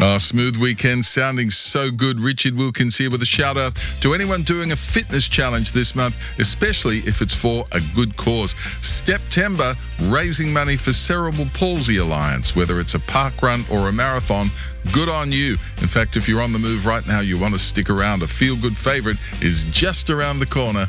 Smooth weekend, sounding so good. Richard Wilkins here with a shout out to anyone doing a fitness challenge this month, especially if it's for a good cause. September, raising money for Cerebral Palsy Alliance, whether it's a park run or a marathon, good on you. In fact, if you're on the move right now, you want to stick around. A feel-good favorite is just around the corner.